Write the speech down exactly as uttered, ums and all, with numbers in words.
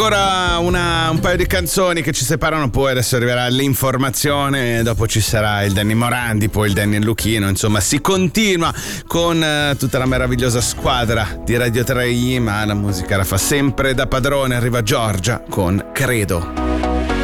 Ancora una, un paio di canzoni che ci separano, poi adesso arriverà l'informazione, dopo ci sarà il Danny Morandi, poi il Danny e Luchino, insomma si continua con uh, tutta la meravigliosa squadra di Radio tre I, ma la musica la fa sempre da padrone. Arriva Giorgia con Credo.